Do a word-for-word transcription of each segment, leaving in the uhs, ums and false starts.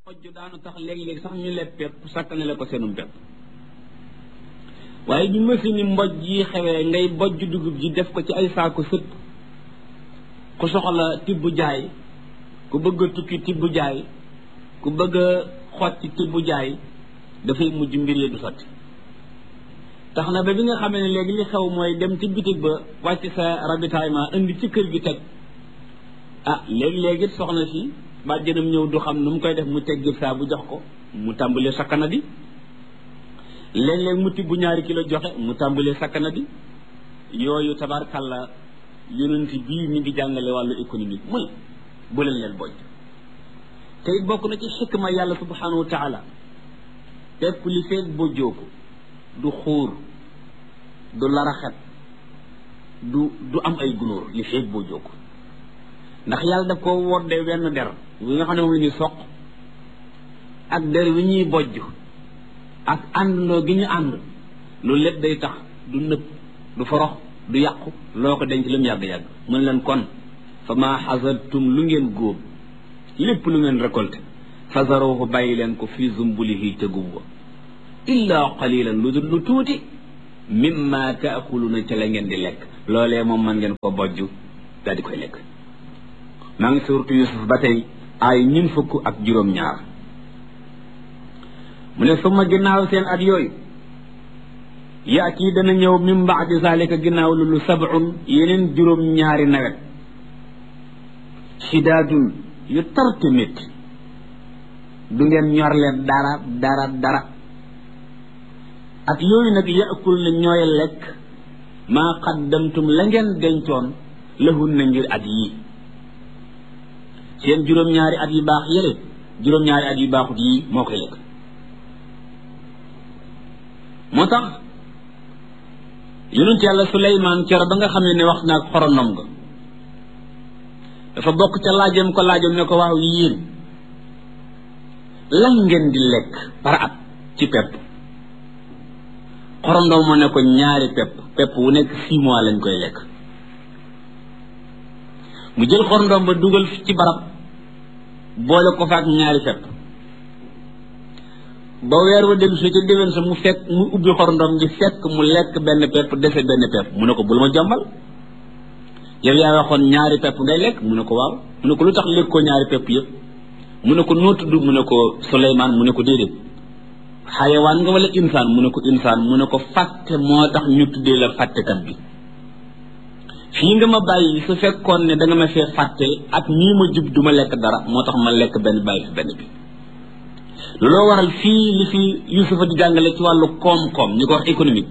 bojj daanu tax léeg-léeg sax ñu leb pepp sàkkanale ko seenum pepp waaye bi machine yi mbojj yi xewee ngay bojj dugub ji def ko ci ay saako sëpp ku soxla tibb jaay ku bëgg a tukki tibb jaay ku bëgg a xotti tibb jaay dafay mujj mbir yi du sotti tax na ba bi nga xamee ne léegi li xew mooy dem ci bitig ba wàcc sa ravitaillement indi ci kër gi teg ah léegi-léegi soxna si bàjjenam ñëw du xam nu mu koy def mu teggil saa bu jox ko mu tàmbalee sakkana di léeg-léeg mu tibb ñaari kilo joxe mu tàmbalee sakkana di yooyu tabarkàlla yonent bii mi ngi jàngale wàllu économique muy bu leen leen bojj te it bokk na ci xikma yàlla subhanahu wa taala pepp li feeg bojjoo ko du xuur du laraxet du du am ay gunóor li feeg bojjoo ko ndax yàlla daf ko woddee wenn der wi nga xam ne moom la ñuy soq ak der wi ñuy bojj ak àndandoo gi ñu ànd loolu lépp day tax du nëb du forox du yàqu loo ko denc lu mu yàgg-yàgg mën leen kon fa maa xasartum lu ngeen góob lépp lu ngeen récolté fazaruhu bàyyi leen ko fii zumbulihi ca gub wa illa qalilan lu dul lu tuuti mimma taakuluna ca la ngeen di lekk loolee moom mën ngeen ko bojj daal di koy lekk maa ngi suurtu Yusuf ba tey ay ñun fukk ak juróom-ñaar mu ne suma ginnaaw seen at yooyu yaati dana ñëw min baadi zalika ginnaaw loolu sab'un yeneen juróom-ñaari nawet shidaadun yu tarti mit du ngeen ñor leen dara dara dara at yooyu nag yaakul na ñooy lekk maa qaddamtum la ngeen dencoon lahun na ngir at yii seen juróom-ñaari at yu baax yële juróom-ñaari at yu baaxut yii moo koy lekk moo tax yonent yàlla Suleymaan cero ba nga xam ne ne wax naag xoronom nga dafa bokk ca laajam ko laajam ne ko waaw yéen lan ngeen di lekk par at ci pepp xorondom moo ne ko ñaari pepp pepp wu nekk six mois lañ koy lekk mu jël xorondom ba dugal ci barab boole ko faak ñaari pepp ba weer wa dellu si ca déwén sa mu fekk mu ubbi xorondom ji fekk mu lekk benn pepp dese benn pepp mu ne ko bul ma jombal yow yaa waxoon ñaari pepp ngay lekk mu ne ko waaw mu ne ko lu tax lekk ko ñaari pepp yëpp mu ne ko noo tudd mu ne ko Suleymaan mu ne ko déedéet xayawaan nga wala insaan mu ne ko insaan mu ne ko fàtte moo tax ñu tuddee la fàttekat bi fii nga ma bàyyi su fekkoon ne da nga ma fee fàtte ak nii ma jub du ma lekk dara moo tax ma lekk benn bàyyi fi benn bi looloo waral fii li fi Yuusufa di jàngale ci wàllu koom-koom ñu ko wax économique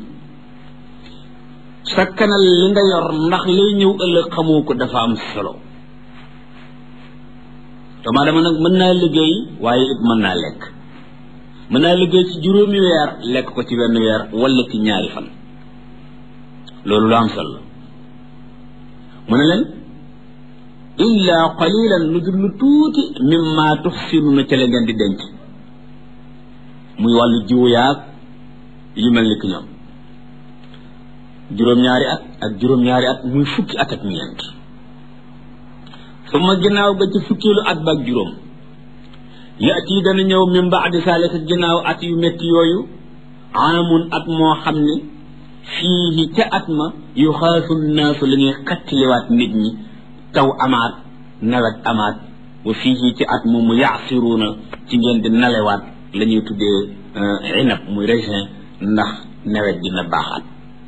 sakkanal li nga yor ndax lay ñëw ëllëg xamoo ko dafa am solo doomu aadama nag mën naa liggéey waaye it mën naa lekk mën naa liggéey ci juróomi weer lekk ko ci benn weer wala ci ñaari fan loolu lu am solo mu ne leen illa qalilan lu dul lu tuuti mimma tuxsinuna ca la ngeen di denc muy wàllu jiwu yaag yu mel ni ki ñoom juróom-ñaari at ak juróom-ñaari at muy fukki at ak ñeent suma ginnaaw ba ci fukkilu at ba ak juróom yaati dana ñëw min baadi saalika ginnaaw at yu métti yooyu amun at moo xam ne fii ca at ma yu xaasu naasu la ñuy xattiliwaat nit ñi taw amaat nawet amaat wa fii ci at moomu yaasiruuna ci ngeen di nalewaat la ñuy tuddee inab muy raisin ndax nawet dina baaxaat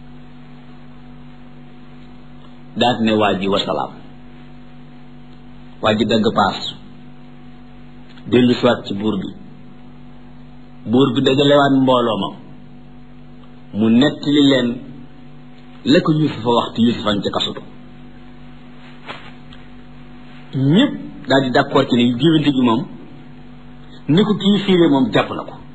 daat ne waa ji wasalaam waa ji dagg paas dellu siwaat ci buur bi buur bi dajalewaat mbooloo ma mu nettali leen la ko Yuusufa waxtu Yuusufan ca kasutu ñëpp daal di d'accord ci ne géwénte bi moom ni ko kii fiire moom jàpp na ko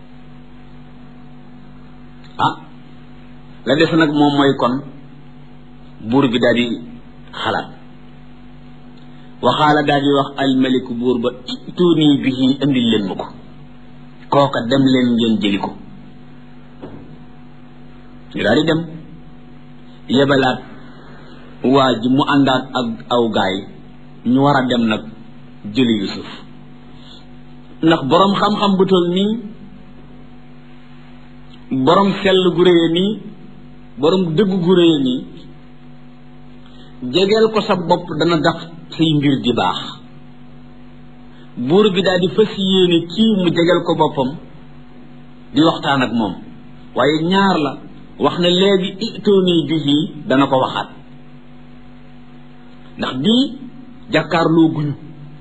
ah la def nag moom mooy kon buur bi daal di xalaat waxaala daal di wax almaliku buur ba tuuni bihi indil leen ma ko kooka dem leen ngeen jëli ko ñu daal di dem yebalaat waa ji mu àndaat ak aw gaay ñu war a dem nag jëli Yuusuf ndax borom xam-xam bu toll nii borom sell gu réye nii borom dëgg gu réye nii jegeel ko sa bopp dana daf say mbir di baax buur bi daal di fas yéene kii mu jegeel ko boppam di waxtaan ak moom waaye ñaar la wax na léegi itooni bihi dana ko waxaat ndax bii jàkkaarloo guñu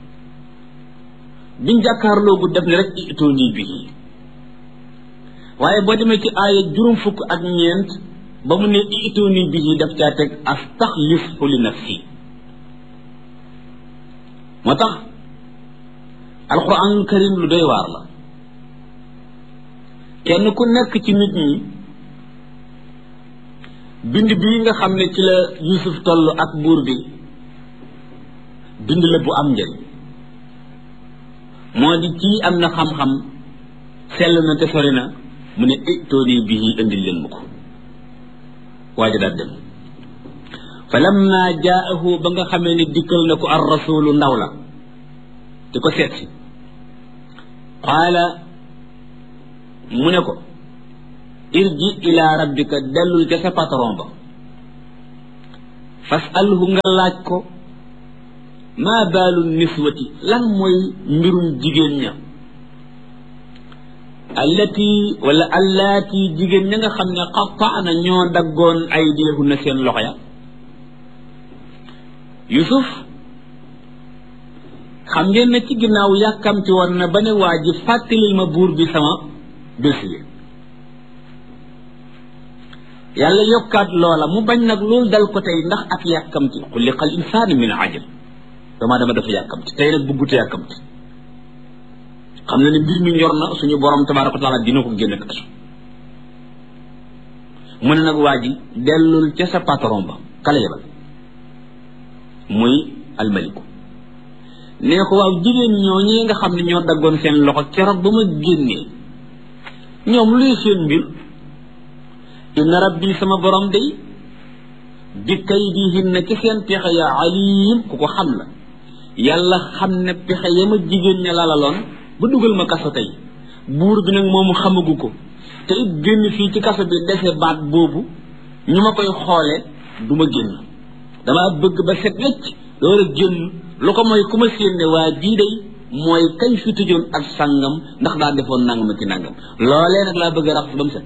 biñ jàkkaarloo gu def ne rek itooni bihi waaye boo demee ci aaya juróom fukk ak ñeent ba mu ne itooni bihi daf caa teg astaxlifu li nafsi moo tax alquranul karim lu doy waar la kenn ku nekk ci nit ñi bind bii nga xam ne ci la Yuusuf toll ak buur bi bind la bu am njëriñ moo di kii am na xam-xam sell na te sori na mu ne itooni bihi indil leen mu ko waaja daal dem fa lamma jaahu ba nga xamee ne dikkal na ko ar rasulu ndaw la di ko seet si qaala mu ne ko irji ila rabbika dellul ca sa patron ba fasalhu nga laaj ko maa baalu niswati lan mooy mbirum jigéen ña allati wala allaati jigéen ña nga xam ne qattaana ñoo daggoon ay deexu na seen loxo ya Yusuf xam ngeen ne ci ginnaaw yàkkamti woon na ba ne waa ji fàttalil ma buur bi sama dossier yàlla yokkaat loola mu bañ nag loolu dal ko tey ndax ak yàkkamti xuliqal insaanu min ajal dama dama dafa yàkkamti tey nag bëggute yàkkamti xam na ne mbir mi ñor na suñu borom tabaaraka wa taala dina ko génn kaso mu ne nag waa ji dellul ca sa patron ba kala yebal muy almaliku nee ko waaw jigéen ñoo ñi nga xam ne ñoo daggoon seen loxo keroog ba ma génnee ñoom luy seen mbir inna rabbi sama borom day bi kaydihinna ci seen pexe ya alim ku ko xam la yàlla xam ne pexe ya ma jigéen ña lalaloon ba dugal ma kaso tey buur bi nag moomu xamagu ko te it génn fii ci kaso bi dese baat boobu ñu ma koy xoole du ma génn dama bëgg ba set wecc loolu génn lu ko mooy ku ma séen ne waa jii day mooy kañ fi tëjoon ak sàngam ndax daa defoon nangam ak nangam loolee nag laa bëgg a raxas ba mu set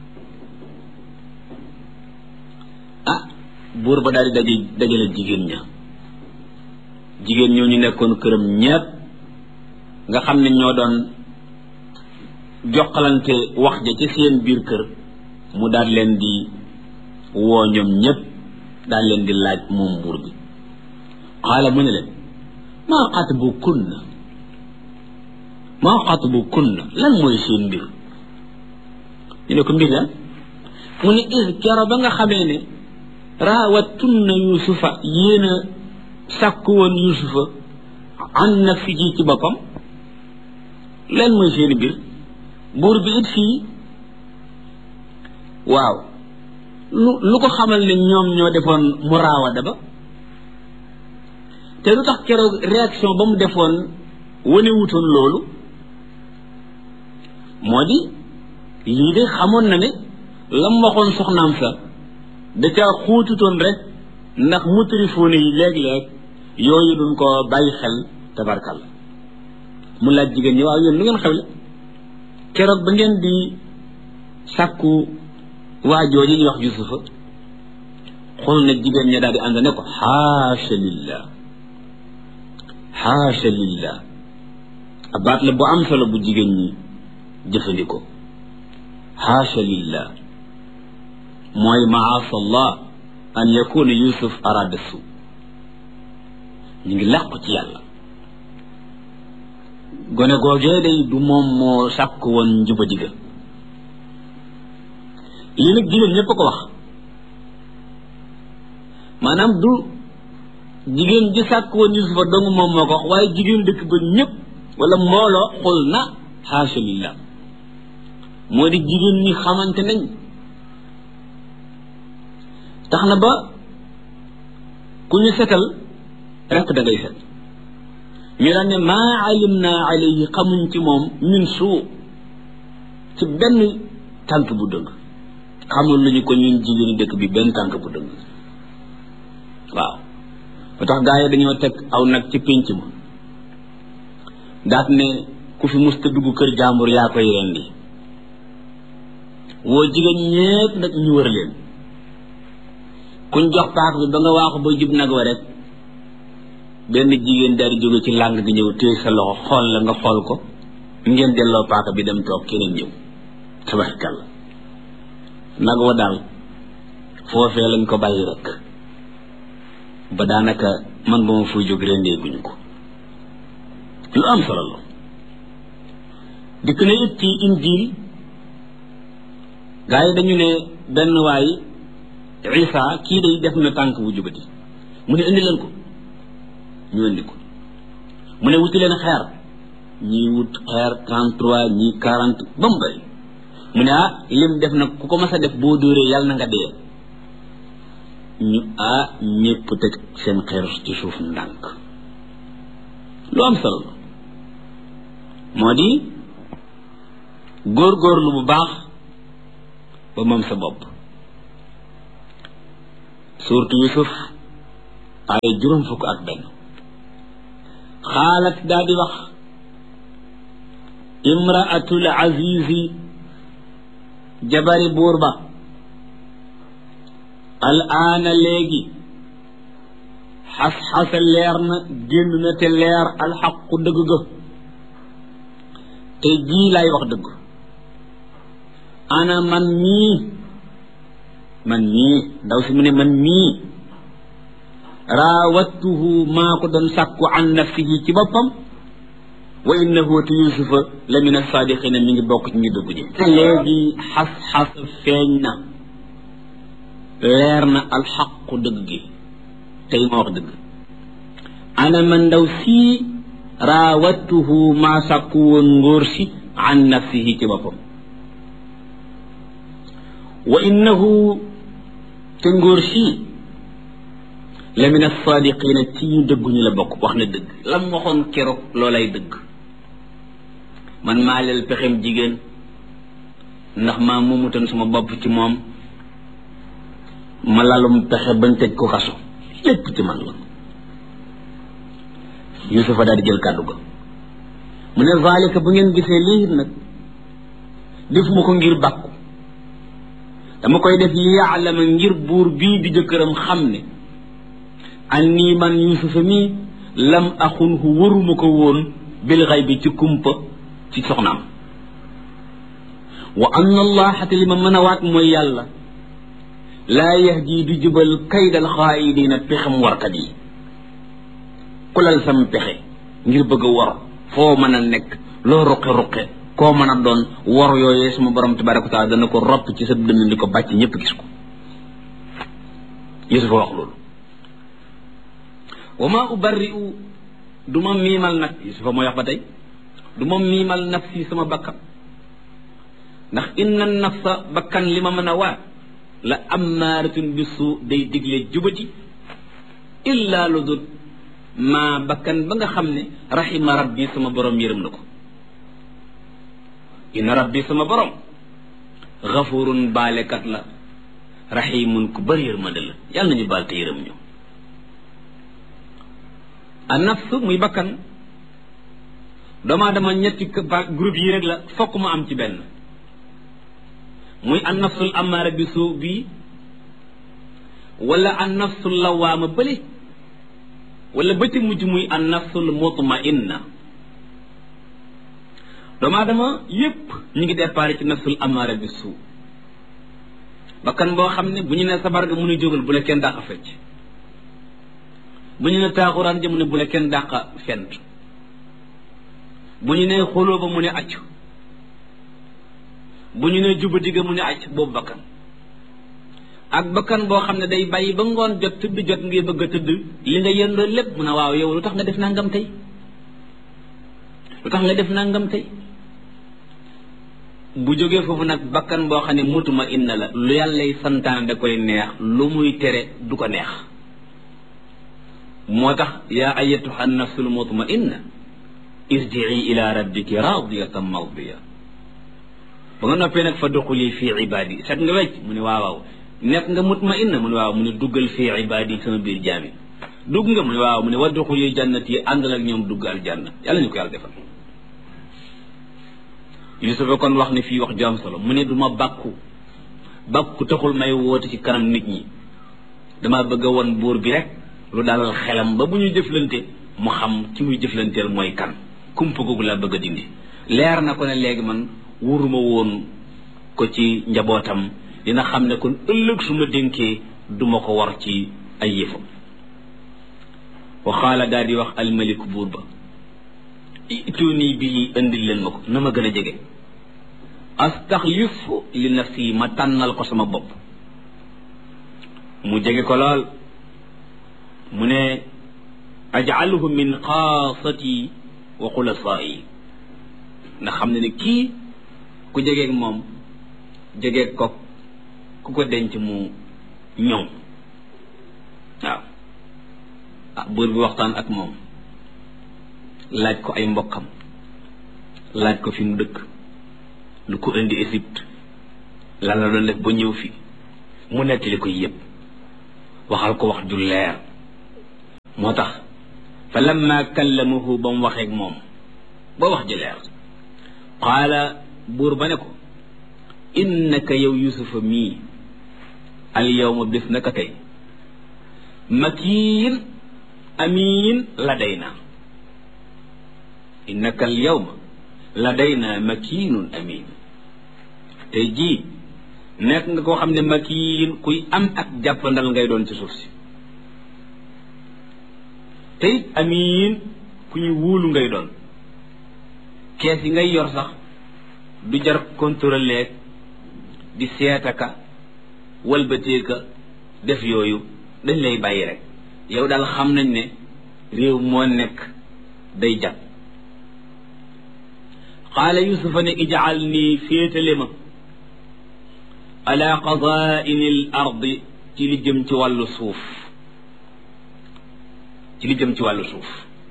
ah buur ba daal di daje dajale jigéen ña jigéen ñoo ñu nekkoon këram ñépp nga xam ne ñoo doon jokkalante wax ja ci seen biir kër mu daal leen di woo ñoom ñépp daal leen di laaj moom buur bi xaala mu ne leen maa xatbu kunna maa xatbu kunna lan mooy seen mbir ñu ne ko mbir lan mu ne is kero ba nga xamee ne raawattunna yusufa yéen a sàkku woon yusufa an nafsihi ci boppam lan mooy seen mbir buur bi it fii waaw lu lu ko xamal ne ñoom ñoo defoon mu raawada ba te lu tax keroog réaction ba mu defoon wane wutoon loolu moo di lii de xamoon na ne la mu waxoon soxnaam sa da caa xuututoon rek ndax mutrifoone yi léeg-léeg yooyu duñ ko bàyyi xel tabarkal mu laaj jigéen ñi waaw yéen lu ngeen xewle keroog ba ngeen di sàkku waajoo yi ñuy wax yusufa xool na jigéen ña daal di ànd ne ko xaasha lillah xaasha lillah abaat la bu am solo bu jigéen ñi jëfandikoo xaasha lillah mooy maasa allah an yakuna yusuf arada su ñu ngi làqu ci yàlla gone googee day du moom moo sàkk woon njuba diga lii nag jigéen ñépp a ko wax maanaam du jigéen ji sàkk woon yusufa dong moom moo ko wax waaye jigéen dëkk ba ñépp wala mbooloo xul na xaasha lillah moo di jigéen ñi xamante nañ tax na ba ku ñu setal rek da ngay set ñu daan ne maa alimna alayhi xamuñ ci moom min suu ci benn tànk bu dëng xamul lu ñu ko ñun jigéeni dëkk bi benn tànk bu dëng waaw ba tax gaa yi dañoo teg aw nag ci pénc ma daat ne ku fi musta dugg kër jàmbur yaa koy rendi woo jigéen ñépp nag ñu wër leen kuñ jox paak bi ba nga waaxu ba jub nag wa rek benn jigéen daal di jóge ci làng gi ñëw téye sa loxo xool la nga xool ko ngeen delloo paaka bi dem toog keneen ñëw tabarkalla nag wa daal foofee lañ ko bàyyi rek ba daanaka man ba ma fuy jóg rendee guñu ko lu am solo la dikk na it ci injil gaa yi dañu ne benn waay Isa kii day def na tànk bu jubati mu ne indi leen ko ñu indi ko mu ne wuti leen xeer ñii wut xeer trente-trois ñii quarante ba mu bëri mu ne ah lim def nag ku ko mas a def boo dóoree yàlla na nga dee ñu ah ñépp teg seen xeer ci suuf ndànk lu am solo la moo di góorgóorlu bu baax ba moom sa bopp suurtu Yusuf ay juróom fukk ak benn xaalat daa di wax imraatul azizi jabari buur ba al aana léegi xas-xasa leer na génn na te leer alxaqu dëgg ga te jii laay wax dëgg ana man mii man mii ndaw si mu ne man mii raawattuhu maa ko doon sàkku an nafsihi ci boppam wa innahu te yusufa la min as-saadiqina mi ngi bokk ci ñu dëgg ñi léegi xas-xas feeñ na leer na alxaqu dëgg gi tey ma wax dëgg ana man ndaw sii raawattuhu maa sàkku woon ngóor si an nafsihi ci boppam wa innahu te ngóor si la min as-saadiqina ci ñu dëgguñu la bokk wax na dëgg lam waxoon keroog loolay dëgg man maa leel pexem jigéen ndax maa moomutoon sama bopp ci moom ma lalum pexe bañ tëj ko kaso lépp ci man la Yusufa daal di jël kàddu ga mu ne zalika bu ngeen gisee lii nag def ma ko ngir bàkku dama koy def yaalama ngir buur bii di jëkkëram xam ne anni man Yusufa mi lam axunhu waruma ko woon bil xaybi ci kumpa ci soxnaam wa anna allaha te li ma mën a waat mooy yàlla laa yahdi du jubal kaydal xaayidina pexam warkat yi ku lal sam pexe ngir bëgg a war foo mën a nekk loo ruqe-ruqe koo mën a doon war yooyee sama borom tabaraka wa taala dana ko ropp ci sa dënn di ko bàcc ñëpp gis ko Yusufa wax loolu wa ma ubarri'u du ma miimal nag Yusufa mooy wax ba tey du ma miimal nafsi sama bakkan ndax inna nafsa bakkan li ma mën a waat la ammaaratun bisu day digle jubati illa lu dul maa bakkan ba nga xam ne rahima rabbi sama borom yërëm na ko inna rabbi sama borom xafurun baalekat la rahimun ku bëri yërmande la yàlla nañu baal te yërëm ñu a nafsu muy bakkan doomaa dama ñetti groupe yi rek la fokk mu am ci benn muy an nafsul amaara bi suu bii wala an nafsul lawaama bële wala ba ci mujj muy an nafsul mutmainna doomu aadama yépp ñu ngi départ ci nafsul amaara bi suu bakkan boo xam ne bu ñu ne sabar ga mu ne jógal bu la kenn dàq fecc bu ñu ne taaxuraan ja mu ne bu la kenn dàq fent bu ñu ne xoloo ba mu ne accu bu ñu ne juba digga mu ne acc boobu bakkan ak bakkan boo xam ne day bàyyi ba ngoon jot tëdd jot ngay bëgg a tëdd li nga yendoo lépp mu ne waaw yow lu tax nga def nangam tey lu tax nga def nangam tey bu jógee foofu nag bakkan boo xam ne mutuma inna la lu yàllay santaane da koy neex lu muy tere du ko neex moo tax yaa ayyatuha nafsul mutmainna irji'i ila rabbiki radiyatan mardiya ba nga noppee nag fa duxuli fii ibaadi set nga wecc mu ne waaw waaw nekk nga mutmainna mu ne waaw mu ne duggal fii ibaadi sama biir jaami dugg nga mu ne waaw mu ne wa duxuli jannati yi àndal ak ñoom dugg aljanna yàlla ñu ko yàlla defal Yuusufa kon wax ne fii wax ju am solo mu ne du ma bàkku bàkku taxul may woote ci kanam nit ñi dama bëgg a won buur bi rek lu dalal xelam ba bu ñu jëflante mu xam ki muy jëflanteel mooy kan kumpa googu laa bëgg a dindi leer na ko ne léegi man wuruma woon ko ci njabootam dina xam ne kon ëllëg su ma dénkee duma ko war ci ay yëfam waxaala daal di wax almalik buur ba ituni bii indil leen ma ko na ma gën a jege astaxlif li nafsi ma tànnal ko sama bopp mu jege ko lool mu ne ajaluhu min xaasati wa xulasaai ndax xam ne ne kii ku jegeeg moom jegeeg ko ku ko denc mu ñoŋ waaw ah buur bi waxtaan ak moom laaj ko ay mbokkam laaj ko fi mu dëkk lu ko indi Égypte lan la doon def ba ñëw fi mu nettali ko yëpp waxal ko wax ju leer moo tax fa lamma kallamahu ba mu waxeeg moom ba wax ji leer qaala buur ba ne ko innaka yow yusufa mii al yawma bis naka tey makiin amiin ladayna innaka al yawma ladayna makiinun amiin tey jii nekk nga koo xam ne makiin kuy am ak jàppandal ngay doon ci suuf si te it amiin ku ñu wóolu ngay doon kees yi ngay yor sax du jar contrôler di seetaka walbateeka def yooyu dañ lay bàyyi rek yow daal xam nañ ne réew moo nekk day jag qaala yusufa ne ijaal nii féetale ma ala qadaa'ini l ardi ci li jëm ci wàllu suuf ci li jëm ci wàllu suuf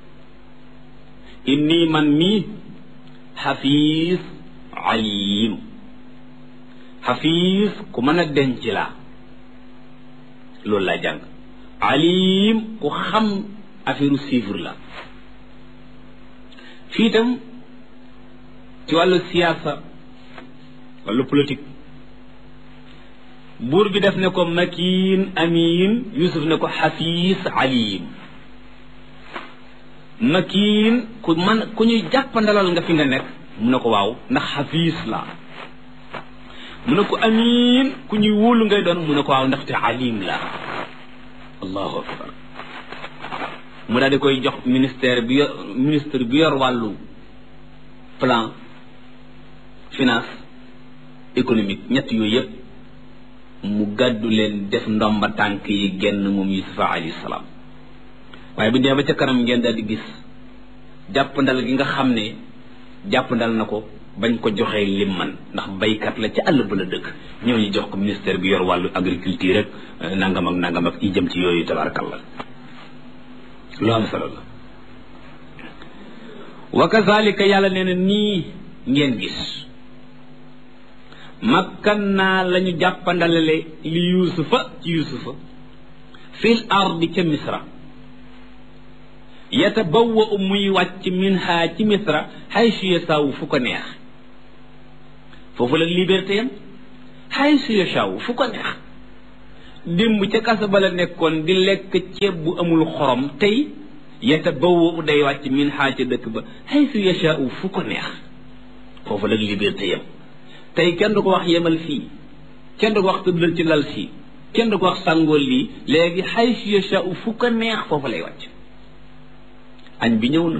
inni man mii xafiis alim xafiis ku mën a denc laa loolu laa jàng alim ku xam affaire chiffre la fii itam ci wàllu siyaasa wàllu politique buur bi def ne ko makiin amiin Yusuf ne ko xafiis alim makiin ku man ku ñuy jàppandalal nga fi nga nekk mu ne ko waaw ndax xafiis la mu ne ko amiin ku ñuy wóolu ngay doon mu ne ko waaw ndaxte alim la allahu akbar mu daal di koy jox ministère bi yor ministre bi yor wàllu plan finance économique ñett yooyu yëpp mu gàddu leen def ndomba tànk yi genn moom Yusufa alayhi salaam waaye bu dee ba ca kanam ngeen daal di gis jàppandal gi nga xam ne jàppandal na ko bañ ko joxee lim man ndax baykat la ca àll ba la dëkk ñëw ñu jox ko ministère bi yor wàllu agriculture rek nangam ak nangam ak i jëm ci yooyu tabarakallah lu am solo la wa kazalika yàlla nee na nii ngeen gis makkan naa la ñu jàppandalale li yusufa ci yusufa fil ardi ca misra yatabawwa muy wàcc minha ci misra haysu yasaawu fu ko neex foofu la liberté yam haysu yasaawu fu ko neex démb ca kasa ba la nekkoon di lekk ceeb bu amul xorom tey yatabawwa day wàcc minha ca dëkk ba haysu yasaawu fu ko neex foofu la liberté yam tey kenn du ko wax yemal fii kenn du ko wax tëddal ci lal fii kenn du ko wax sàngool lii léegi haysu yasaawu fu ko neex foofu lay wàcc añ bi ñëw na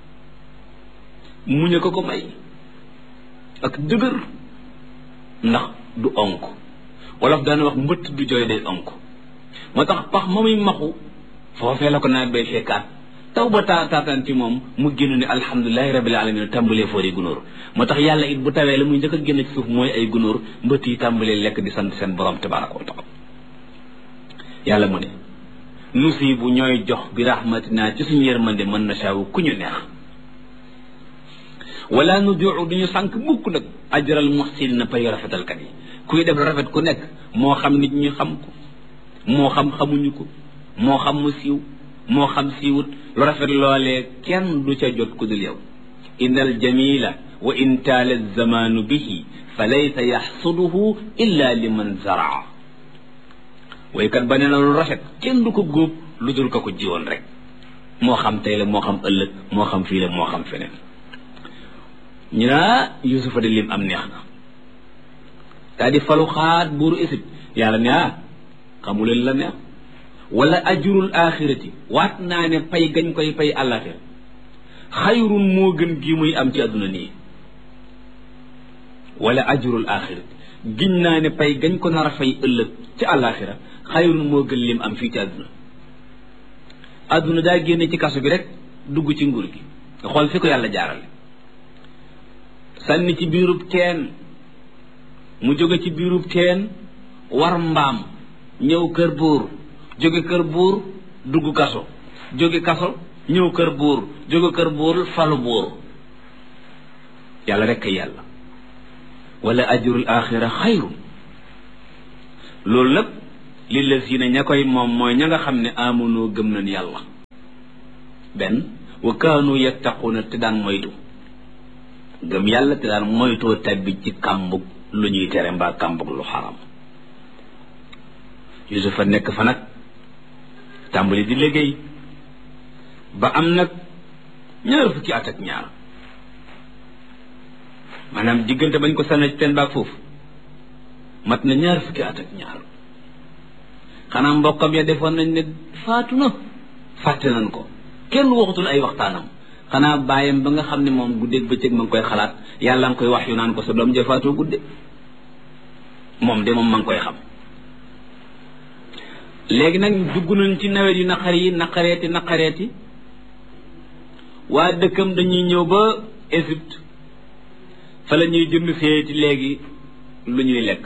muñ ko ko may ak dëgër ndax du onk wolof daana wax mbëtt du jooy day onk moo tax pax ma muy maxu foofee la ko nawet bay fekkaat taw ba taa taataan ci moom mu génn ne alhamdulilahi rabbil alamin tàmbalee foori gunóor moo tax yàlla it bu tawee la muy njëkk a génn ci suuf mooy ay gunóor mbëtt yi tàmbalee lekk di sant seen borom tabaraka wa taala yàlla mu ne nusibu ñooy jox bi rahmatina ci suñu yërmande mën na saawu ku ñu neex wala nudiu duñu sànq mukk nag ajral muhsin na pay rafetalkat yi kuy def rafet ku nekk moo xam nit ñi xam ko moo xam xamuñu ko moo xam mu siiw moo xam siiwut lu rafet loolee kenn du ca jot ku dul yow innal jamila wa in taala zamanu bihi fa laysa yaxsuduhu illa liman zaraa waykat ba nee na lu rafet kenn du ko góob lu dul ko ko jiwoon rek moo xam tey la moo xam ëllëg moo xam fii la moo xam feneen ñu naa Yuusufa de lim am neex na daa di falu xaat buuru Égypte yàlla ne ah xamuleen la neex wala ajrul axirati waat naa ne pay gañ koy pay àllaaxira xayrun moo gën gi muy am ci àdduna nii wala ajrul axirati giñ naa ne pay gañ ko nar a fay ëllëg ci àllaaxira xayrun moo gën lim am fii ci àdduna àdduna daa génne ci kaso bi rek dugg ci nguur gi nga xool fi ko yàlla jaarale sànni ci biirub teen mu jóge ci biirub teen war mbaam ñëw kër buur jóge kër buur dugg kaso jóge kaso ñëw kër buur jóge kër buur falu buur yàlla rekk yàlla wala ajrul axira xayrun loolu nag lillazina ña koy moom mooy ña nga xam ne amunoo gëm nañ yàlla benn wa kaanu yattaquuna te daan moytu gëm yàlla te daan moytoo tabbi ci kàmbug lu ñuy tere mbaa kàmbug lu xaram Yuusufa nekk fa nag tàmbali di liggéey ba am nag ñaar fukki at ak ñaar maanaam diggante bañ ko sànni ci teen baag foofu mat na ñaar fukki at ak ñaar xanaa mbokkam ya defoon nañ ne faatu na fàtte nañ ko kenn waxutul ay waxtaanam xanaa bàyyam ba nga xam ne moom guddeeg bëccëg ma ngi koy xalaat yàlla nga koy wax yu naan ko sa doom ja faatoo gudde moom de moom ma ngi koy xam léegi nag dugg nañ ci nawet yu naqar yi naqareeti naqareeti waa dëkkam dañuy ñëw ba Égypte fa la ñuy jënd seeti léegi lu ñuy lekk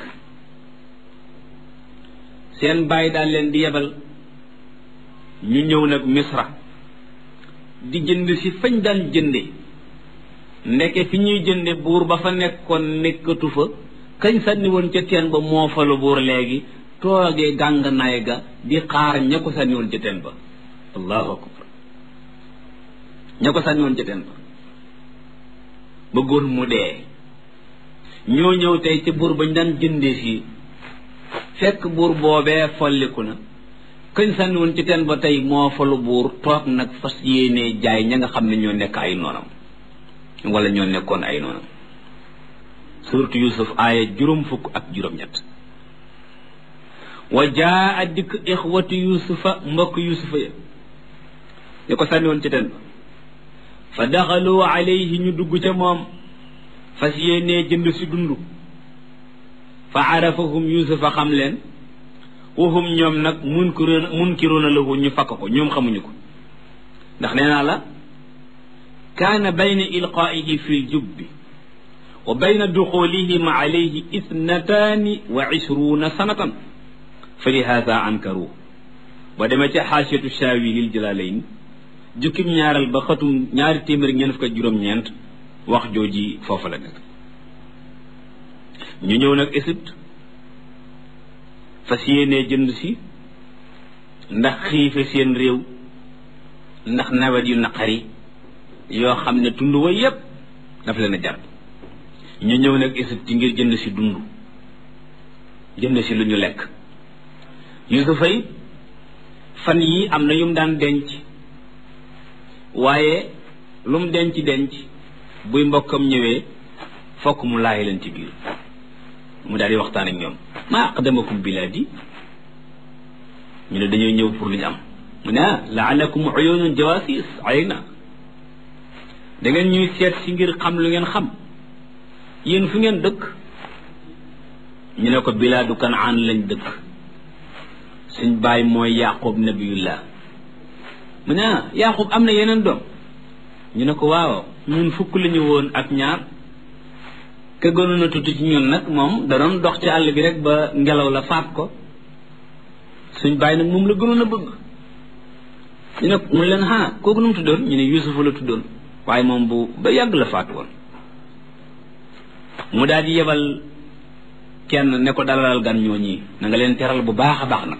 seen bàyyi daal leen di yebal ñu ñëw nag Misra di jënd si fañ daan jënde ndeke fi ñuy jënde buur ba fa nekkoon nekkatu fa kañ sànni woon ca teen ba moo fa lu buur léegi toogee gànganaay ga di xaar ña ko sànni woon ca teen ba allahu akbar ña ko sànni woon ca teen ba bëggoon mu dee ñoo ñëw tey ci buur bañ daan jëndee si fekk buur boobee folliku na kañ sànni woon ci teen ba tey moo fa lu buur toog nag fas yéenee jaay ña nga xam ne ñoo nekk ay noonam wala ñoo nekkoon ay noonam surtout Yuusuf aaya juróom fukk ak juróom-ñett wa jaa a dikk ixwatu yusufa mbokk yusufa ya ñu ko sànni woon ci teen ba fa daxalu alayhi ñu dugg ca moom fas yéenee jënd si dund fa arafahum yusufa xam leen wahum ñoom nag munkiruuna munkiruuna lahu ñu fakk ko ñoom xamuñu ko ndax nee naa la kaana bayna ilqaa'ihi fi ljubbi wa bayna duxulihim alayhi ithnataani wa ishruuna sanatan fa lihaada ankaru ba demee ca xaasiyatu shaawi lil jalaalayn jukkim ñaaral ba xatum ñaari téeméer ñeent fukk ak juróom-ñeent wax jooji foofu la nekk ñu ñëw nag Égypte fas yéenee jënd si ndax xiife seen réew ndax nawet yu naqari yoo xam ne tund wa yépp daf leen a jàpp ñu ñëw nag Égypte ngir jënd si dund jënd si lu ñu lekk Yuusufa yi fan yii am na yum daan denc waaye lu mu denc denc buy mbokkam ñëwee fokk mu laaj leen ci biir mu daal di waxtaan ak ñoom maa aqdamakum bilaadi ñu ne dañoo ñëw pour lu ñu am mu ne ah laalakum uyunun jawasis alayna da ngeen ñuy seet si ngir xam lu ngeen xam yéen fu ngeen dëkk ñu ne ko bilaadu Kanaan lañ dëkk suñ baay mooy Yaqub nabiyullah mu ne ah Yaqub am na yeneen doom ñu ne ko waaw ñun fukk la ñu woon ak ñaar ka gënoon a tuuti ci ñun nag moom da doon dox ci àll bi rek ba ngelaw la faat ko suñ baay nag moom la gënoon a bëgg ñu ne mu leen ah kooku nu mu tuddoon ñu ne Yuusufa la tuddoon waaye moom bu ba yàgg la faatu woon mu daal di yebal kenn ne ko dalalal gan ñoo ñii na nga leen teral bu baax a baax nag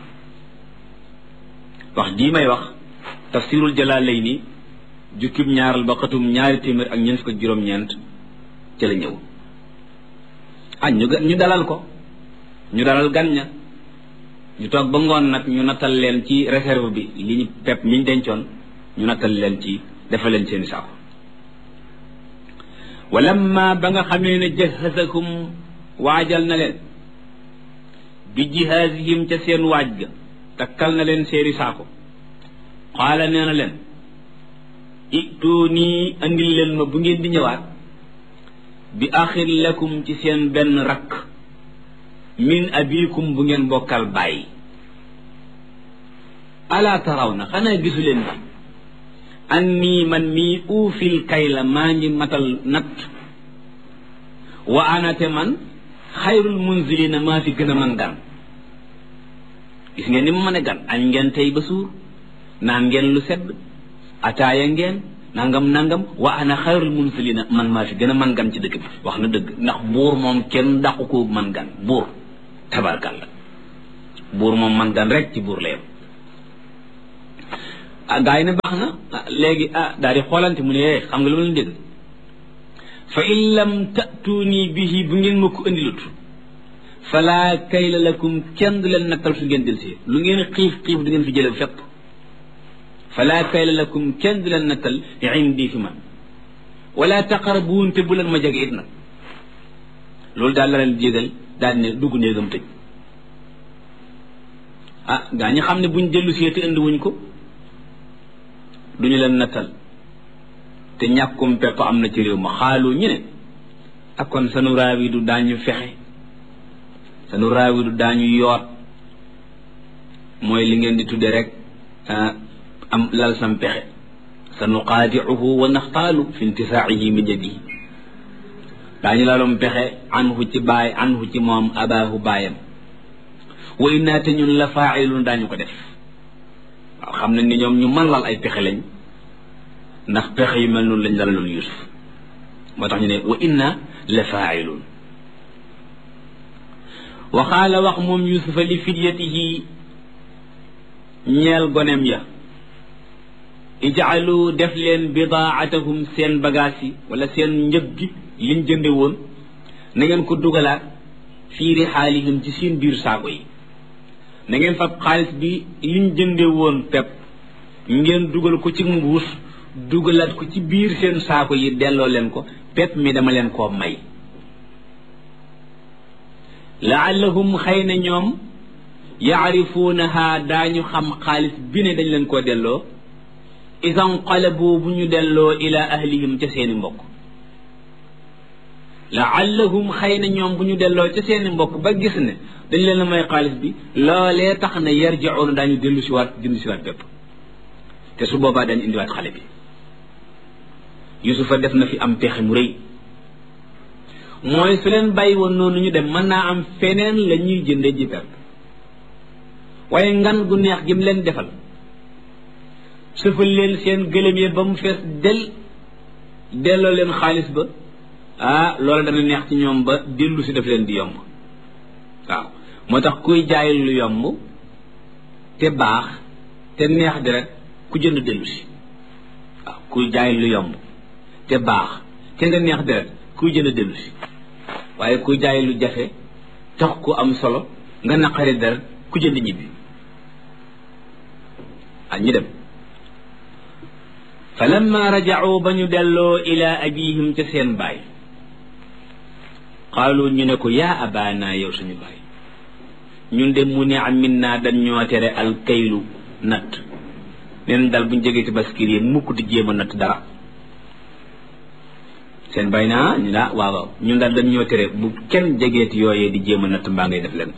wax jii may wax tafsirul Jalaalayni jukkib ñaaral ba xatum ñaari téeméer ak ñeent fukk ak juróom-ñeent ca la ñëw ah ñu ñu dalal ko ñu dalal gan ña ñu toog ba ngoon nag ñu nattal leen ci réserve bi li ñu pepp mi ñu dencoon ñu nattal leen ci defal leen seeni saako walamma ba nga xamee ne jahasakum waajal na leen bi jihaasihim ca seen waaj ga takkal na leen seeni saako qaala nee na leen ituunii andil leen ma bu ngeen di ñëwaat bi axin lakum ci seen benn rakk min abikum bu ngeen bokkal bàyyi alaa taraw na xanaa gisu leen bi annii man mii uufil kayla maa ngi matal natt wa anate man xayrul munzilina maa fi gën a man gan gis ngeen ni mu mën a gan añ ngeen tey ba suur naan ngeen lu sedd ataaya ngeen nangam nangam wa ana xayrul munzilina man maa fi gën a man gan ci dëkk bi wax na dëgg ndax buur moom kenn dàqu ko man gan buur tabarkalla buur moom man gan rek ci buur la yem ah gaa yi ne baax na léegi ah daal di xoolante mu ne xam nga lu ma leen dégg fa in lam ta'tuuni bihi bu ngeen ma ko indilut fala kayla lakum kenn du leen nattal su ngeen del si lu ngeen xiif xiif du ngeen fi jële fépp fala kayla lakum kenn du leen nattal indi fi man wala taqrabuun te bu leen ma jege it nag loolu daal la leen jégal daal ne dugg néegam tëj ah gaa ñi xam ne buñ dellu see te indi wuñ ko duñu leen nattal te ñàkkum pepp am na ci réew ma xaalu ñu ne ak kon sanu raawi du daañu fexe sanu raawi du daañu yoot mooy li ngeen di tudde rek am lal sam pexe sanu qaadiuhu wa naxtaalu fi intisaa'ihi min yadihi daañu lalum pexe anhu ci baay anhu ci moom abaahu baayam wa innaa te ñun la faailun daañu ko def waaw xam nañ ni ñoom ñu mën lal ay pexe lañ ndax pexe yu mel noonu lañ lalaloon Yuusuf moo tax ñu ne wa inna la faailun wa qaala wax moom Yuusufa li fidyatihi ñeel gonem ya ijaalu def leen bidaatahum seen bagage yi wala seen njëg gi liñ jënde woon na ngeen ko dugalaat fii rixaalihim ci seen biir saako yi na ngeen fab xaalis bi liñ jënde woon pepp ngeen dugal ko ci mbuus dugalaat ko ci biir seen saako yi delloo leen ko pepp mi dama leen koo may laallahum xëy na ñoom yaarifuunaha daañu xam xaalis bi ne dañ leen koo delloo isan qalabu bu ñu delloo ila ahlihim ca seeni mbokk laallahum xëy na ñoom bu ñu delloo ca seeni mbokk ba gis ne dañ leen a may xaalis bi loolee tax na yarji'uuna daañu dellu si waat jënd si waat bépp te su boobaa dañ indiwaat xale bi Yuusufa def na fi am pexe mu rëy mooy su leen bàyyi woon noonu ñu dem mën naa am feneen la ñuy jënde ji pepp waaye ngan gu neex gi mu leen defal sëfal leen seen gëlëm yi ba mu fees del delloo leen xaalis ba ah loolu dana neex ci ñoom ba dellu si def leen di yomb waaw moo tax kuy jaay lu yomb te baax te neex deret ku jënd dellu si waaw kuy jaay lu yomb te baax te nga neex deret kuy jënd dellu si waaye kuy jaay lu jafe tax ku am solo nga naqari deret ku jënd ñibbi ah ñu dem falamma raja'u ba ñu delloo ila abihim ca seen baay qaalu ñu ne ko yaa abaana yow suñu baay ñun de mu ne am min naa dañ ñoo tere al kaylu natt neen dal buñ jegee ci baskir yi mukk di jéem a natt dara seen baay naa ñu la waaw waaw ñun daal dañ ñoo tere bu kenn jegeeti yooyee di jéem a natt mbaa ngay def leen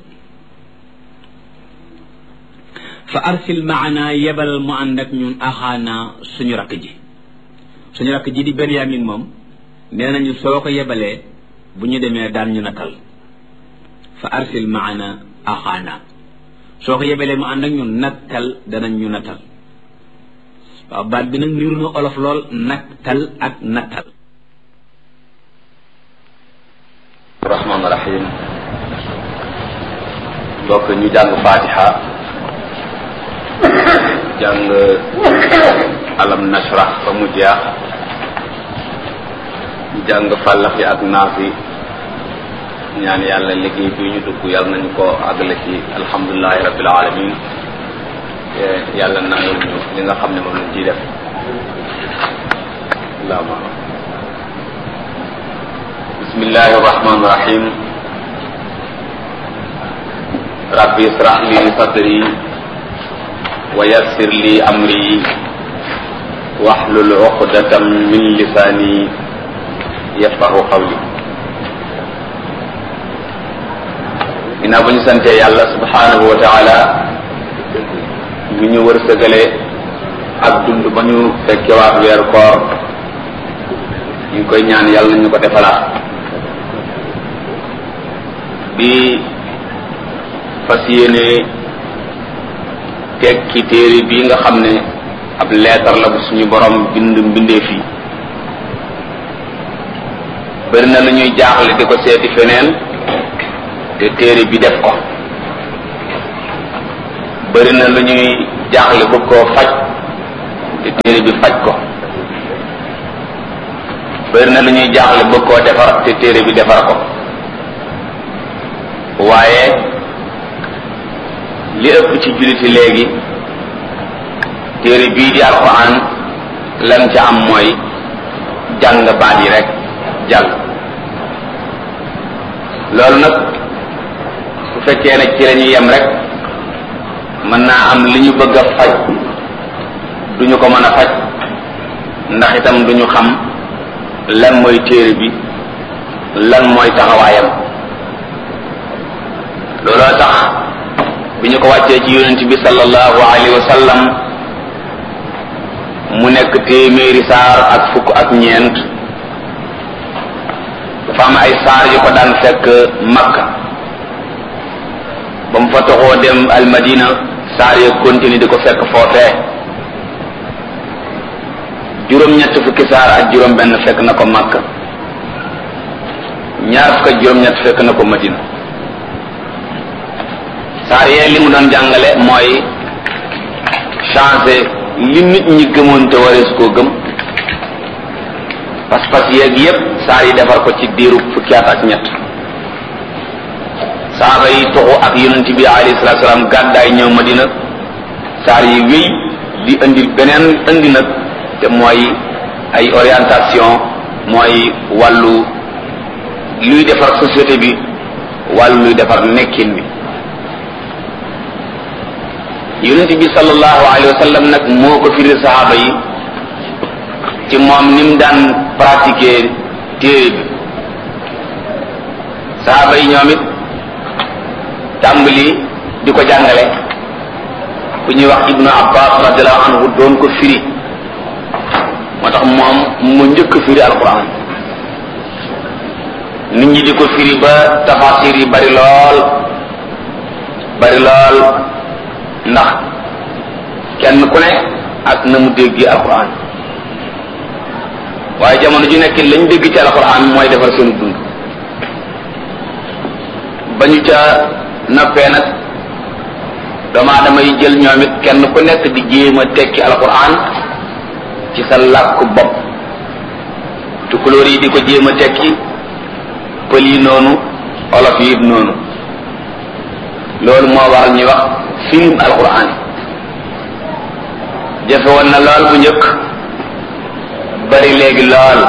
fa arsil maana yebal mu ànd ak ñun axaana suñu rakk ji suñu rakk ji di Benyamin moom nee nañu soo ko yebalee bu ñu demee daan ñu natal fa arsil maana axaana soo ko yebalee mu ànd ak ñun nattal danañ ñu natal waaw baat bi nag niru na olof lool naktal ak nattal. rahmaan rahim donc ñu jàng fatiha jàng alam nashrah ba mu jeex ñu jàng fàllaxi ak naasi ñaan yàlla liggéey bi ñu dugg yàlla nañu ko àggale ci alhamdulilahi rabbil alamin yàlla nangul ñu li nga xam ne moom lañ ciy def allahumma bismillahi rahmani rahim rabbi israh li sadri wa yassir li amri wahlul uqdatam min lisani yafqahu qawli. ginnaaw ba ñu sante yàlla subhanahu wa taala mi ñu wërsëgale ak dund ba ñu fekkewaat weer koor ñu ngi koy ñaan yàlla ñu ko defalaat di fas yéene tekki téere bii nga xam ne ab leetar la bu suñu borom bind mbindee fii bëri na lu ñuy jaaxle di ko seeti feneen te téere bi def ko bëri na lu ñuy jaaxle bëgg koo faj te téere bi faj ko bëri na lu ñuy jaaxle bëgg koo defar te téere bi defar ko waaye li ëpp ci julliti léegi téere bii di alxuraan lan ca am mooy jàng baat yi rek jàll loolu nag su fekkee ne ci la ñuy yem rek mën naa am li ñu bëgg a faj duñu ko mën a faj ndax itam duñu xam lan mooy téere bi lan mooy taxawaayam looloo tax bi ñu ko wàccee ci yonent bi sallallahu alayhi wa sallam mu nekk téeméeri saar ak fukk ak ñeent dafa am ay saar yu ko daan fekk Makka ba mu fa toxoo dem almadina saar ya continue di ko fekk foofee juróom-ñett fukki saar ak juróom benn fekk na ko Makka ñaar fukk ak juróom-ñett fekk na ko Madina saar yee li mu doon jàngale mooy changer li nit ñi gëmoon te warees koo gëm pas-pas yeeg yépp saar yi defar ko ci diiru fukki at ak ñett saaba yi toxu ak yonent bi alayhi salaatu salaam gàddaay ñëw Madina saar yi wéy di indi beneen indi nag te mooy ay orientation mooy wàllu luy defar société bi wàllu luy defar nekkin bi yonent bi sallallahu alayhi wa sallam nag moo ko firi saxaaba yi ci moom ni mu daan pratiquer téere bi saxaaba yi ñoom it tàmbali di ko jàngale ku ñuy wax ibnu abbas radiallahu anhu doon ko firi moo tax moom mu njëkk firi alquran nit ñi di ko firi ba tafasir yi bari lool bari lool ndax kenn ku ne ak na mu dégg alquran waaye jamono ju nekk lañ dégg ci alquran mooy defar seen dund ba ñu ca noppee nag doomu aadama yi jël ñoom it kenn ku nekk di jéem a tekki alquran ci sa làkku bopp tukulóor yi di ko jéem a tekki pël yi noonu olof yi noonu loolu moo waral ñuy wax film alquran jafe woon na lool bu njëkk bari léegi lool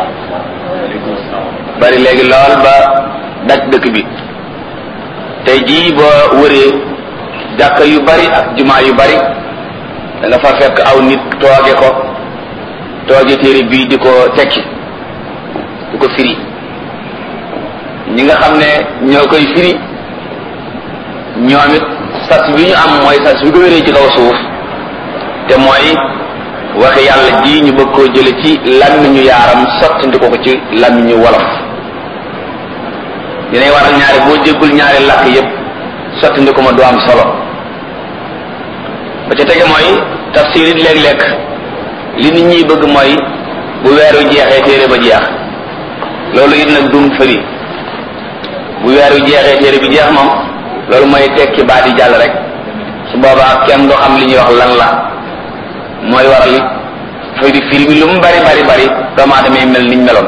bari léegi lool ba daj dëkk bi tey jii boo wëree jàkka yu bari ak jumaa yu bari da nga fa fekk aw nit tooge ko tooge téere bii di ko tekki di ko firi ñi nga xam ne ñoo koy firi ñoom it sas bi ñu am mooy sas bi ko wéree ci kaw suuf te mooy waxi yàlla ji ñu bëgg koo jële ci làmmiñu yaaram sottandi ko ko ci làmmiñu wolof dinay waral ñaari boo jéggul ñaari làkk yépp sottandi ko ma du am solo ba ca tege mooy tafsir it léeg-léeg li nit ñi bëgg mooy bu weeru jeexee téere ba jeex loolu it nag dum fëri bu weeru jeexee téere bi jeex moom loolu mooy tekki baat yi jàll rek su boobaa kenn doo xam li ñuy wax lan la mooy waral fëri film bi lu mu bari bari bari doomu aadama yi mel niñ meloon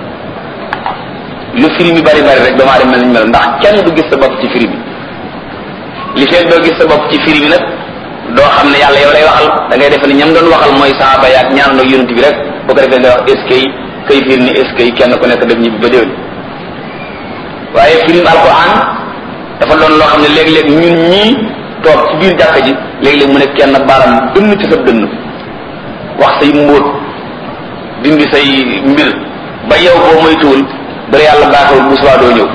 lu film bi bari bari rek doomu aadama mel niñ meloon ndax kenn du gis sa bopp ci film bi li fekk doo gis sa bopp ci film bi nag doo xam ne yàlla yow lay waxal da ngay defe ne ñam doon waxal mooy saaba yaak ñaan ak yonent bi rek boo ko defee nga wax est-ce que kay fiir ni est-ce que kenn ku nekk def ñibbi ba déwén waaye film alquran dafa doon loo xam ne léeg-léeg ñun ñii toog ci biir jàkka ji léeg-léeg mu ne kenn baaram dënn ci sa dënn wax say mbóot dindi say mbir ba yow boo moytuwul bari yàlla baaxewul bu subaa doo ñëw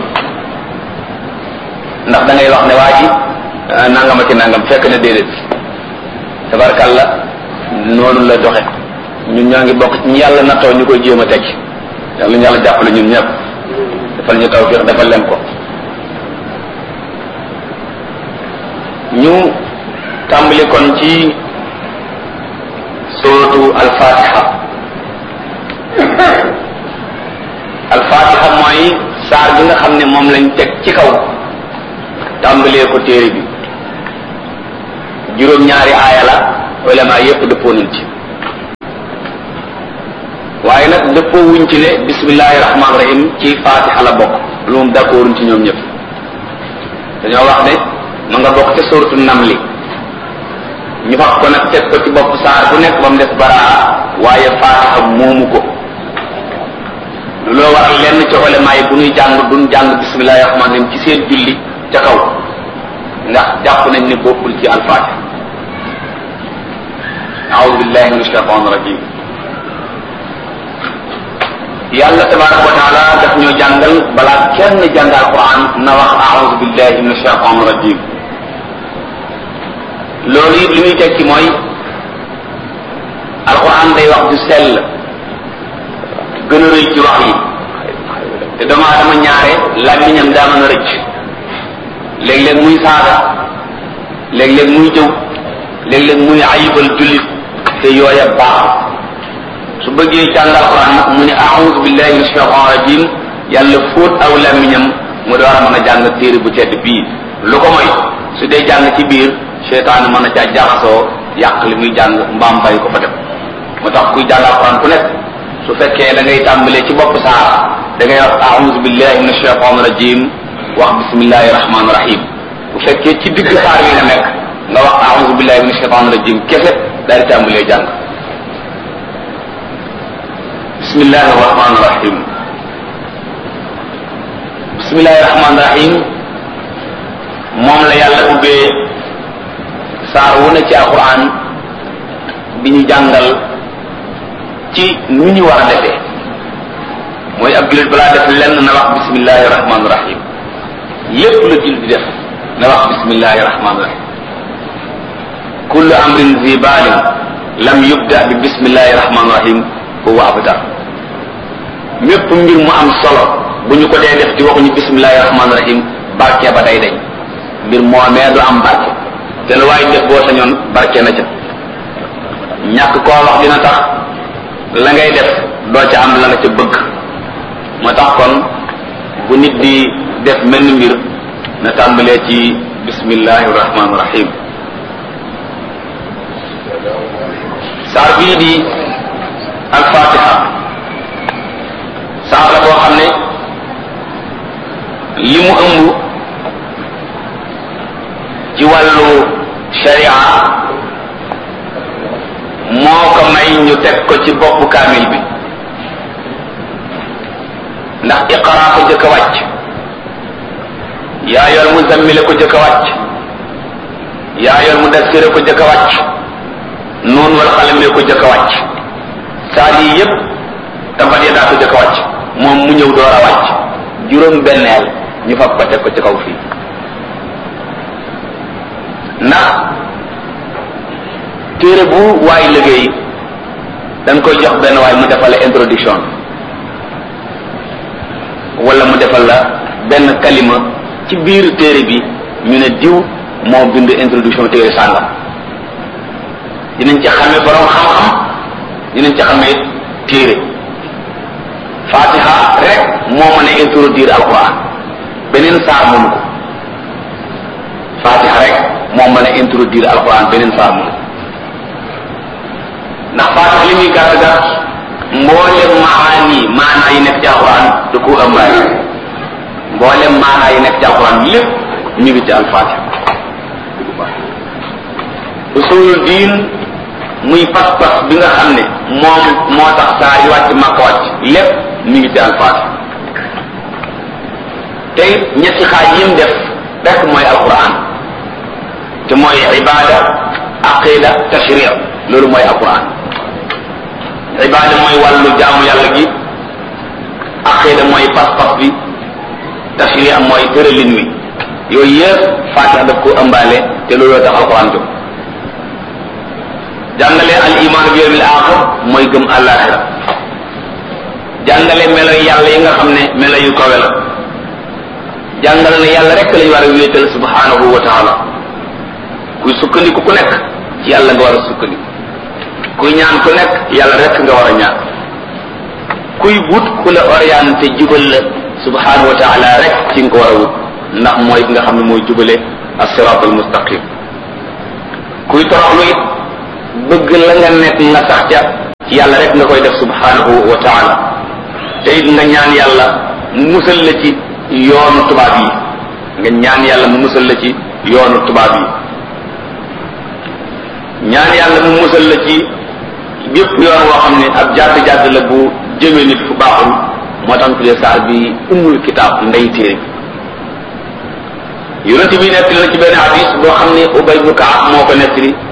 ndax da ngay wax ne waa ji nangam ak nangam fekk na déedéet tabarkàlla noonu la doxe ñun ñoo ngi bokk ci ñi yàlla nattoo ñu koy jéem a teg yàlla ñu yàlla jàppale ñun ñëpp defal ñu tawfiq defal leen ko ñu tàmbali kon ci suratu al-fatiha al-fatiha mooy saar bi nga xam ne moom lañ teg ci kaw tàmbalee ko téere bi juróom-ñaari aaya la ulama yépp dëppoo nañ ci waaye nag dëppoo wuñ ci ne bismillahi rahmaani rahim ci fatiha la bokk lu moom d'accorduñ ci ñoom ñëpp dañoo wax ne ma nga bokk ca suratu namli ñu wax ko nag teg ko ci bopp saar bu nekk ba mu des baraa waaye fatiha moomu ko loo waral lenn ci ulama yi bu ñuy jàng duñ jàng bismillahi rahmaani rahim ci seen julli ca kaw ndax jàpp nañ ne bokkul ci al-fatiha a'udhu billahi minash shaitanir rajim yàlla tabaraka wa taala daf ñoo jàngal balaa kenn jàng alquran na wax a'udhu billahi minash shaitanir rajim loolu it li muy tekki mooy alquran day wax du sell gën a rëy ci wax yi te dama dama ñaare làmmiñam daa mën a rëcc léeg-léeg muy saaga léeg-léeg muy jëw léeg-léeg muy ayibal jullit te yooya baax su bëggee jàng alquran nag mu ne a'udhu billahi minash shaitanir rajim yàlla fóot aw làmmiñam mu door a mën a jàng téere bu tedd bii lu ko mooy su dee jàng ci biir seytaane mën a caa jaxasoo yàq li muy jàng mbaam bàyyi ko fa dem moo tax kuy jàng alquran ku nekk su fekkee da ngay tàmbalee ci bopp saar da ngay wax a'udhu billahi minash shaitanir rajim wax bismillahi rahmaani rahim bu fekkee ci digg saar bi nga nekk nga wax a'udhu billahi minash shaitanir rajim kese daal di tàmbalee jàng bismillahi rahmaani rahim bismillahi rahmaani rahim moom la yàlla ubbee saar wu ne ci alquran bi ñu jàngal ci nu ñu war a defee mooy ab jullit balaa def lenn na wax bismillahi rahmaani rahim lépp la jullit di def na wax bismillahi rahmaani rahim kullu amrin zi balin lam yubda bi bismillahi rahmaani rahim huwa abtar mépp mbir mu am solo bu ñu ko dee def di waxuñu bismillahi rahmaani rahim barke ba day dañ mbir moomee du am barke te lu waaye def boo sañoon barke na ca ñàkk koo wax dina tax la ngay def doo ca am la nga ca bëgg moo tax kon bu nit di def menn mbir na tàmbalee ci bismillahi rahmaani rahim saar bii di al-fatiha saar la boo xam ne li mu ëmb ci wàllu sharia moo ko may ñu teg ko ci boppu kaamil bi ndax iqra ko jëkk a wàcc yaa yor muzammile ko jëkk a wàcc yaa yor mudassire ko jëkk a wàcc noonu wal xalame ko jëkk a wàcc saar yi yépp tabat ya daa ko jëkk a wàcc moom mu ñëw door a wàcc juróom benneel ñu fab ko teg ko ci kaw fii ndax téere bu waay liggéey dañ koy jox benn waay mu defal la introduction wala mu defal la benn kalima ci biir téere bi ñu ne diw moo bind introduction téere sàngam dinañ ci xame borom xam-xam dinañ ci xamee téere fatiha rek moo mën a introduire alquran beneen saar mënu ko fatiha rek moo mën a introduire alquran beneen saar mënu ko ndax fatiha li muy gàtt gàtt mboolem maani maanaa yi nekk ci alquran da ko ëmbaale mboolem maanaa yi nekk ci alquran lépp ñu ngi ci alfatiha usulul diin muy pas-pas bi nga xam ne moom moo tax saa yi wàcc Makka wàcc lépp mi ngi ci alfatiha te ñetti xaaj yim def rek mooy alquran te mooy ibada aqida tashri' loolu mooy alquran ibada mooy wàllu jaamu yàlla gi aqida mooy pas-pas bi tashri' mooy tëralin wi yooyu yëpp fatiha daf ko ëmbaale te looloo tax alquran jóg jàngale al iman bi yawmil axir mooy gëm àllaaxira jàngale melo yàlla yi nga xam ne melo yu kawe la jàngale ne yàlla rek lañu war a wéetal subhanahu wa taala kuy sukkandiku ku nekk ci yàlla nga war a sukkandiku kuy ñaan ku nekk yàlla rek nga war a ñaan kuy wut ku la orienté jubal la subhanahu wa taala rek ci nga ko war a wut ndax mooy nga xam ne mooy jubale as-siraat al-mustaqim kuy toroxlu it bëgg la nga nekk nga sax ca yàlla rek nga koy def subhanahu wa taala te it nga ñaan yàlla mu musal la ci yoonu tubaab yi nga ñaan yàlla mu musal la ci yoonu tubaab yi ñaan yàlla mu musal la ci bépp yoon woo xam ne ab jàdd jàdd la bu jëmee nit fu baaxul moo tax tuddee saar bi ummul kitaab ndey téere yonent bi nekk na ci benn hadis boo xam ne Ubay ibn Ka'ab moo ko nettali